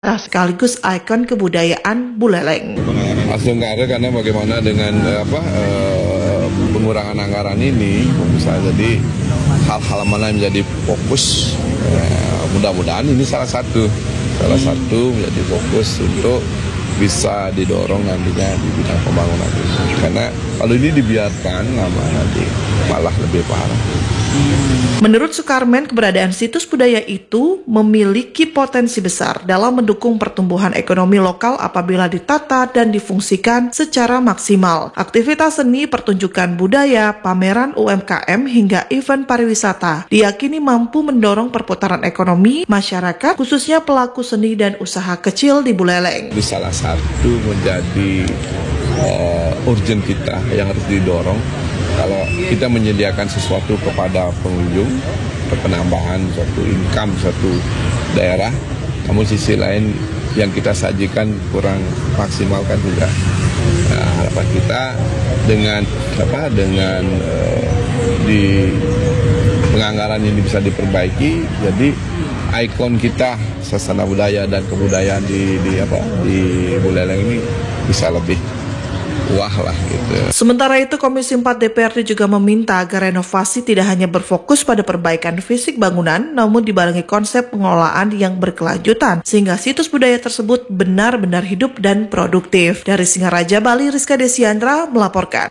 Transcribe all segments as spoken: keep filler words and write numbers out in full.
sekaligus ikon kebudayaan Buleleng. Langsung nggak ada karena bagaimana dengan eh, apa eh, pengurangan anggaran ini bisa jadi hal-hal mana yang menjadi fokus. Eh, mudah-mudahan ini salah satu salah satu menjadi fokus untuk bisa didorong nantinya di bidang pembangunan ini. Karena kalau ini dibiarkan lama nanti malah lebih parah. Menurut Sukarmen, keberadaan situs budaya itu memiliki potensi besar dalam mendukung pertumbuhan ekonomi lokal apabila ditata dan difungsikan secara maksimal. Aktivitas seni, pertunjukan budaya, pameran U M K M hingga event pariwisata diyakini mampu mendorong perputaran ekonomi masyarakat, khususnya pelaku seni dan usaha kecil di Buleleng. Ini salah satu menjadi uh, urgent kita yang harus didorong. Kalau kita menyediakan sesuatu kepada pengunjung, penambahan suatu income suatu daerah, namun sisi lain yang kita sajikan kurang maksimal kan juga. Nah, harapan kita dengan apa dengan uh, di penganggaran ini bisa diperbaiki, jadi ikon kita sasana budaya dan kebudayaan di di apa di Buleleng ini bisa lebih wah lah gitu. Sementara itu, Komisi empat D P R D juga meminta agar renovasi tidak hanya berfokus pada perbaikan fisik bangunan, namun dibarengi konsep pengelolaan yang berkelanjutan, sehingga situs budaya tersebut benar-benar hidup dan produktif. Dari Singaraja, Bali, Rizka Desiandra melaporkan.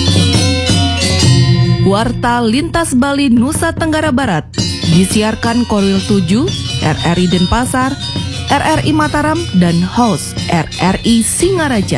Warta Lintas Bali Nusa Tenggara Barat disiarkan Korwil tujuh, R R I Denpasar, R R I Mataram, dan host R R I Singaraja.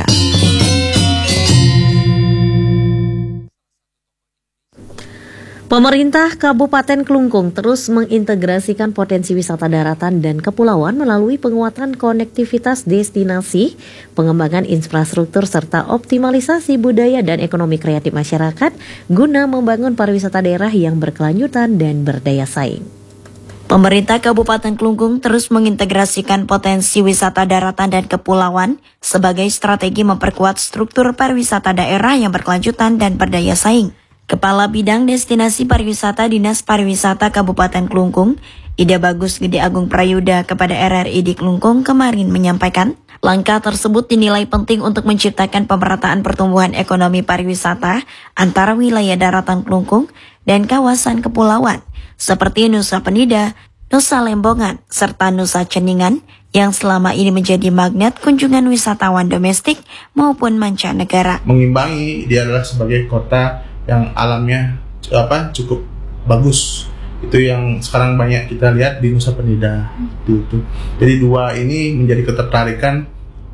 Pemerintah Kabupaten Klungkung terus mengintegrasikan potensi wisata daratan dan kepulauan melalui penguatan konektivitas destinasi, pengembangan infrastruktur serta optimalisasi budaya dan ekonomi kreatif masyarakat guna membangun pariwisata daerah yang berkelanjutan dan berdaya saing. Pemerintah Kabupaten Klungkung terus mengintegrasikan potensi wisata daratan dan kepulauan sebagai strategi memperkuat struktur pariwisata daerah yang berkelanjutan dan berdaya saing. Kepala Bidang Destinasi Pariwisata Dinas Pariwisata Kabupaten Klungkung, Ida Bagus Gede Agung Prayuda kepada R R I di Klungkung kemarin menyampaikan, langkah tersebut dinilai penting untuk menciptakan pemerataan pertumbuhan ekonomi pariwisata antara wilayah daratan Klungkung dan kawasan kepulauan, seperti Nusa Penida, Nusa Lembongan, serta Nusa Ceningan yang selama ini menjadi magnet kunjungan wisatawan domestik maupun mancanegara. Mengimbangi, dia adalah sebagai kota yang alamnya apa cukup bagus, itu yang sekarang banyak kita lihat di Nusa Penida itu, itu. Jadi dua ini menjadi ketertarikan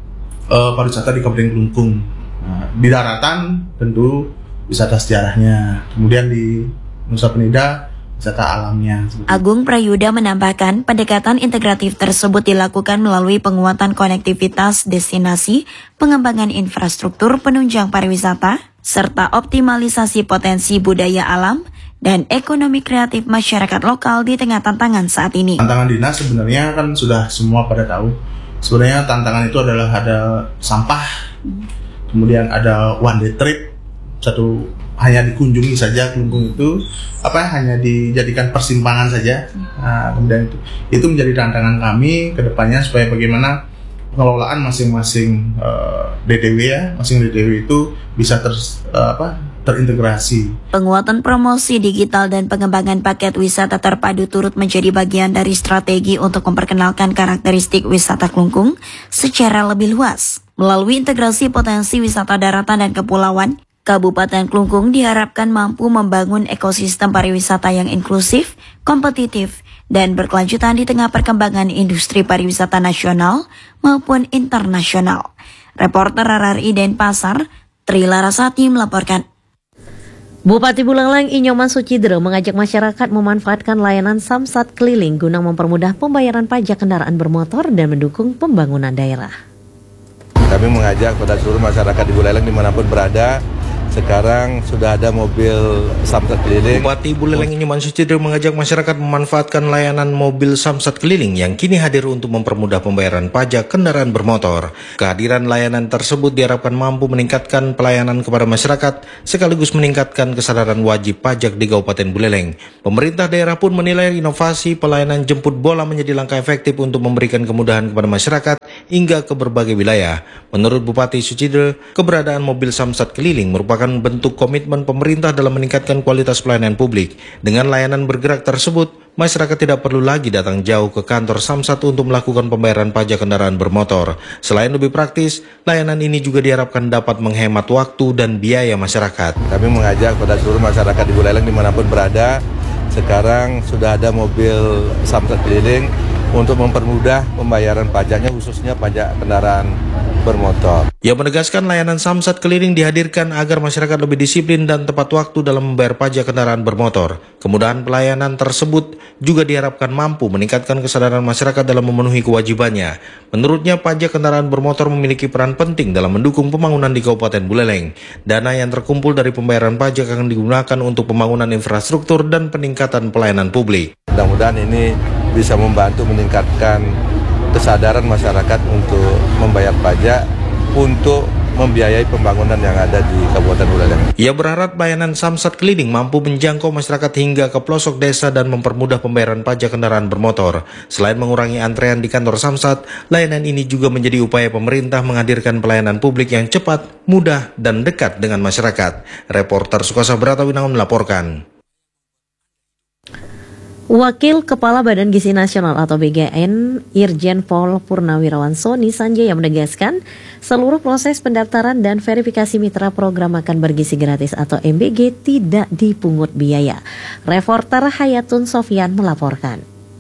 uh, pariwisata di Kabupaten Klungkung. Nah, di daratan tentu wisata sejarahnya, kemudian di Nusa Penida wisata alamnya. Agung Prayuda menambahkan, pendekatan integratif tersebut dilakukan melalui penguatan konektivitas destinasi, pengembangan infrastruktur penunjang pariwisata, serta optimalisasi potensi budaya alam dan ekonomi kreatif masyarakat lokal di tengah tantangan saat ini. Tantangan dinas sebenarnya kan sudah semua pada tahu. Sebenarnya tantangan itu adalah ada sampah, kemudian ada one day trip, satu hanya dikunjungi saja Klungkung itu, apa hanya dijadikan persimpangan saja. Nah, kemudian itu itu menjadi tantangan kami ke depannya supaya bagaimana pengelolaan masing-masing uh, D T W ya, masing D T W itu bisa ter, uh, apa, terintegrasi. Penguatan promosi digital dan pengembangan paket wisata terpadu turut menjadi bagian dari strategi untuk memperkenalkan karakteristik wisata Klungkung secara lebih luas. Melalui integrasi potensi wisata daratan dan kepulauan, Kabupaten Klungkung diharapkan mampu membangun ekosistem pariwisata yang inklusif, kompetitif, dan berkelanjutan di tengah perkembangan industri pariwisata nasional maupun internasional. Reporter R R I Denpasar, Tri Larasati melaporkan. Bupati Buleleng Inyoman Sucidro mengajak masyarakat memanfaatkan layanan Samsat keliling guna mempermudah pembayaran pajak kendaraan bermotor dan mendukung pembangunan daerah. Kami mengajak kepada seluruh masyarakat di Buleleng dimanapun berada, Sekarang sudah ada mobil samsat keliling. Bupati Buleleng Nyoman Sucidro mengajak masyarakat memanfaatkan layanan mobil samsat keliling yang kini hadir untuk mempermudah pembayaran pajak kendaraan bermotor. Kehadiran layanan tersebut diharapkan mampu meningkatkan pelayanan kepada masyarakat sekaligus meningkatkan kesadaran wajib pajak di Kabupaten Buleleng. Pemerintah daerah pun menilai inovasi pelayanan jemput bola menjadi langkah efektif untuk memberikan kemudahan kepada masyarakat hingga ke berbagai wilayah. Menurut Bupati Sucidro, keberadaan mobil samsat keliling merupakan bentuk komitmen pemerintah dalam meningkatkan kualitas pelayanan publik. Dengan layanan bergerak tersebut, masyarakat tidak perlu lagi datang jauh ke kantor Samsat untuk melakukan pembayaran pajak kendaraan bermotor. Selain lebih praktis, layanan ini juga diharapkan dapat menghemat waktu dan biaya masyarakat. Kami mengajak pada seluruh masyarakat di Buleleng dimanapun berada, sekarang sudah ada mobil Samsat keliling untuk mempermudah pembayaran pajaknya, khususnya pajak kendaraan bermotor. Ia menegaskan layanan samsat keliling dihadirkan agar masyarakat lebih disiplin dan tepat waktu dalam membayar pajak kendaraan bermotor. Kemudahan pelayanan tersebut juga diharapkan mampu meningkatkan kesadaran masyarakat dalam memenuhi kewajibannya. Menurutnya, pajak kendaraan bermotor memiliki peran penting dalam mendukung pembangunan di Kabupaten Buleleng. Dana yang terkumpul dari pembayaran pajak akan digunakan untuk pembangunan infrastruktur dan peningkatan pelayanan publik. Mudah-mudahan ini bisa membantu meningkatkan kesadaran masyarakat untuk membayar pajak untuk membiayai pembangunan yang ada di Kabupaten Buleleng. Ia berharap layanan samsat keliling mampu menjangkau masyarakat hingga ke pelosok desa dan mempermudah pembayaran pajak kendaraan bermotor. Selain mengurangi antrean di kantor samsat, layanan ini juga menjadi upaya pemerintah menghadirkan pelayanan publik yang cepat, mudah, dan dekat dengan masyarakat. Reporter Sukasa Bratawinangun melaporkan. Wakil Kepala Badan Gizi Nasional atau B G N, Irjen Pol Purnawirawan Sony Sanjaya menegaskan seluruh proses pendaftaran dan verifikasi mitra program makan bergizi gratis atau M B G tidak dipungut biaya. Reporter Hayatun Sofyan melaporkan.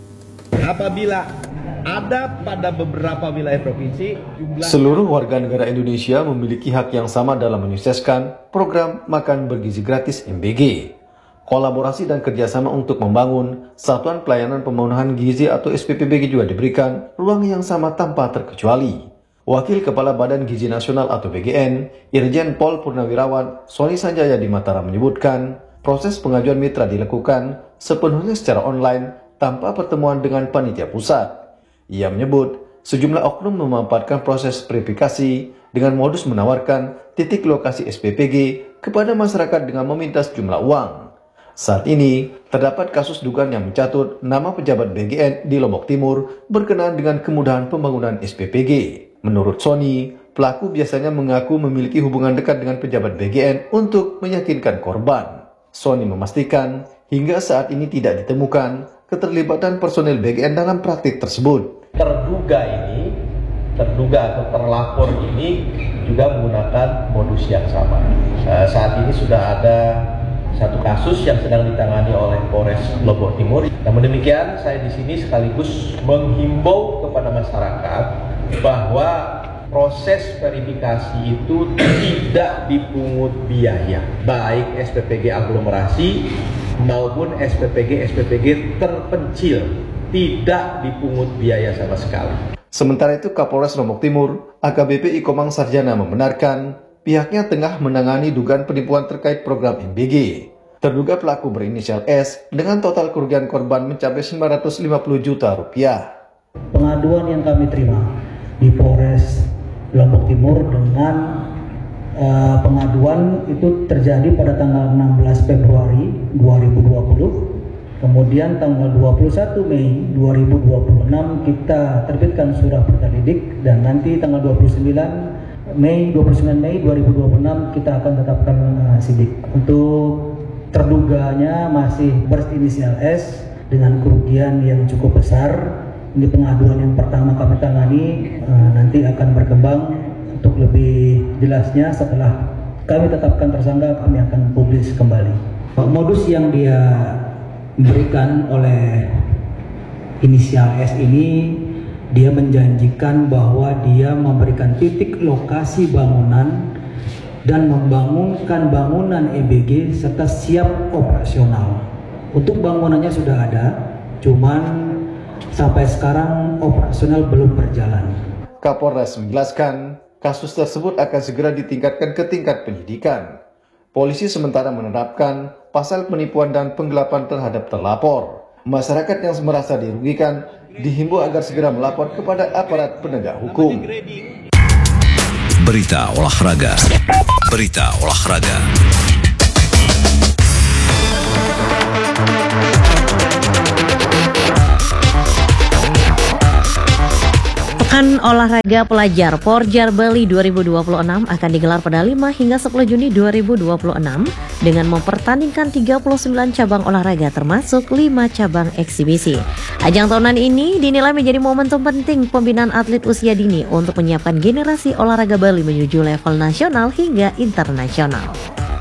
Apabila ada pada beberapa wilayah provinsi, jumlah seluruh warga negara Indonesia memiliki hak yang sama dalam menyukseskan program makan bergizi gratis M B G. Kolaborasi dan kerjasama untuk membangun Satuan Pelayanan Pemenuhan Gizi atau S P P B G juga diberikan ruang yang sama tanpa terkecuali. Wakil Kepala Badan Gizi Nasional atau B G N, Irjen Pol Purnawirawan Sony Sanjaya di Mataram menyebutkan, proses pengajuan mitra dilakukan sepenuhnya secara online tanpa pertemuan dengan panitia pusat. Ia menyebut, sejumlah oknum memanfaatkan proses verifikasi dengan modus menawarkan titik lokasi S P P G kepada masyarakat dengan meminta sejumlah uang. Saat ini, terdapat kasus dugaan yang mencatut nama pejabat B G N di Lombok Timur berkenaan dengan kemudahan pembangunan S P P G. Menurut Sony, pelaku biasanya mengaku memiliki hubungan dekat dengan pejabat B G N untuk meyakinkan korban. Sony memastikan, hingga saat ini tidak ditemukan keterlibatan personel B G N dalam praktik tersebut. Terduga ini, terduga atau terlapor ini juga menggunakan modus yang sama. Saat ini sudah ada satu kasus yang sedang ditangani oleh Polres Lombok Timur. Namun demikian, saya di sini sekaligus menghimbau kepada masyarakat bahwa proses verifikasi itu tidak dipungut biaya, baik S P P G aglomerasi maupun S P P G S P P G terpencil, tidak dipungut biaya sama sekali. Sementara itu, Kapolres Lombok Timur, A K B P Ikomang Sarjana membenarkan pihaknya tengah menangani dugaan penipuan terkait program M B G. Terduga pelaku berinisial S dengan total kerugian korban mencapai sembilan ratus lima puluh juta rupiah. Pengaduan yang kami terima di Polres Lombok Timur dengan uh, pengaduan itu terjadi pada tanggal enam belas Februari dua ribu dua puluh. Kemudian tanggal dua puluh satu Mei dua ribu dua puluh enam kita terbitkan surat pertalidik, dan nanti tanggal dua puluh sembilan Mei dua puluh sembilan Mei dua ribu dua puluh enam kita akan tetapkan uh, sidik. Untuk terduganya masih berinisial S dengan kerugian yang cukup besar. Ini pengaduan yang pertama kami tangani, uh, nanti akan berkembang untuk lebih jelasnya setelah kami tetapkan tersangka, kami akan publis kembali. Modus yang dia berikan oleh inisial S ini, dia menjanjikan bahwa dia memberikan titik lokasi bangunan dan membangunkan bangunan M B G serta siap operasional. Untuk bangunannya sudah ada, cuman sampai sekarang operasional belum berjalan. Kapolres menjelaskan, kasus tersebut akan segera ditingkatkan ke tingkat penyidikan. Polisi sementara menerapkan pasal penipuan dan penggelapan terhadap terlapor. Masyarakat yang merasa dirugikan dihimbau agar segera melapor kepada aparat penegak hukum. Berita olahraga. Berita olahraga. Pekan Olahraga Pelajar Porjar Bali dua ribu dua puluh enam akan digelar pada lima hingga sepuluh Juni dua ribu dua puluh enam dengan mempertandingkan tiga puluh sembilan cabang olahraga termasuk lima cabang eksibisi. Ajang tahunan ini dinilai menjadi momentum penting pembinaan atlet usia dini untuk menyiapkan generasi olahraga Bali menuju level nasional hingga internasional.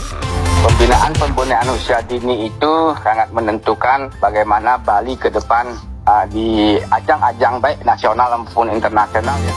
Pembinaan pembinaan usia dini itu sangat menentukan bagaimana Bali ke depan Uh, di ajang-ajang baik nasional maupun internasional ya.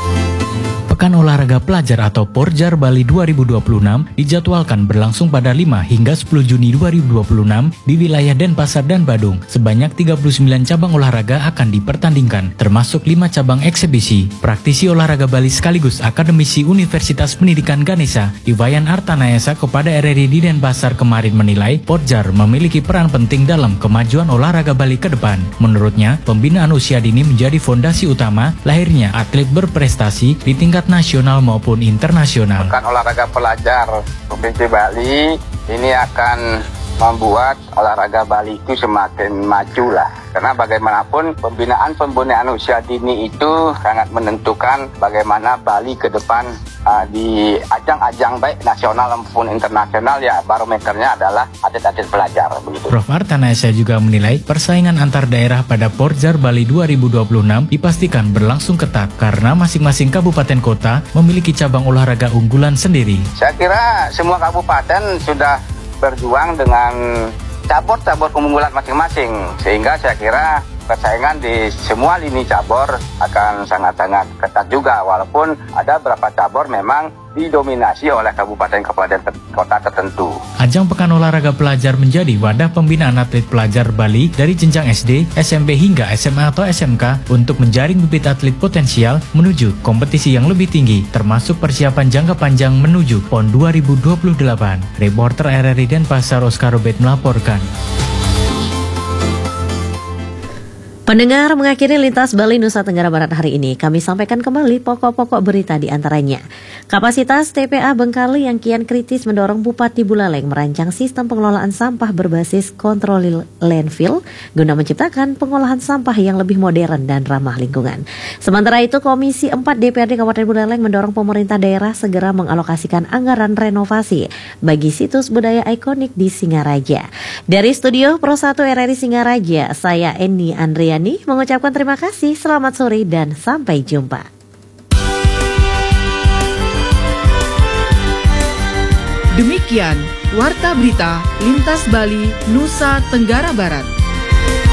Pekan Olahraga Pelajar atau Porjar Bali dua ribu dua puluh enam dijadwalkan berlangsung pada lima hingga sepuluh Juni dua ribu dua puluh enam di wilayah Denpasar dan Badung. Sebanyak tiga puluh sembilan cabang olahraga akan dipertandingkan, termasuk lima cabang eksibisi. Praktisi olahraga Bali sekaligus akademisi Universitas Pendidikan Ganesha, Iwayan Artanayasa kepada R R I di Denpasar kemarin menilai Porjar memiliki peran penting dalam kemajuan olahraga Bali ke depan. Menurutnya, pembinaan usia dini menjadi fondasi utama lahirnya atlet berprestasi di tingkat nasional maupun internasional. Pekan Olahraga Pelajar Provinsi Bali ini akan membuat olahraga Bali itu semakin maju lah. Karena bagaimanapun pembinaan pembinaan usia dini itu sangat menentukan bagaimana Bali ke depan uh, di ajang-ajang baik nasional maupun internasional ya, barometernya adalah atlet-atlet pelajar begitu. Prof Artanayasa juga menilai persaingan antar daerah pada Porjar Bali dua ribu dua puluh enam dipastikan berlangsung ketat karena masing-masing kabupaten kota memiliki cabang olahraga unggulan sendiri. Saya kira semua kabupaten sudah berjuang dengan cabur-cabur unggulan masing-masing, sehingga saya kira persaingan di semua lini cabur akan sangat-sangat ketat juga, walaupun ada beberapa cabur memang didominasi oleh kabupaten-kabupaten kota tertentu. Ajang Pekan Olahraga Pelajar menjadi wadah pembinaan atlet pelajar Bali dari jenjang S D, S M P hingga S M A atau S M K untuk menjaring bibit atlet potensial menuju kompetisi yang lebih tinggi, termasuk persiapan jangka panjang menuju PON dua ribu dua puluh delapan. Reporter R R I Denpasar Oscar Robert melaporkan. Pendengar, mengakhiri Lintas Bali Nusa Tenggara Barat hari ini, kami sampaikan kembali pokok-pokok berita di antaranya. Kapasitas T P A Bengkali yang kian kritis mendorong Bupati Buleleng merancang sistem pengelolaan sampah berbasis kontrol landfill guna menciptakan pengolahan sampah yang lebih modern dan ramah lingkungan. Sementara itu, Komisi empat D P R D Kabupaten Buleleng mendorong pemerintah daerah segera mengalokasikan anggaran renovasi bagi situs budaya ikonik di Singaraja. Dari studio Pro satu R R I Singaraja, saya Eni Andrea mengucapkan terima kasih, selamat sore dan sampai jumpa. Demikian Warta Berita Lintas Bali Nusa Tenggara Barat.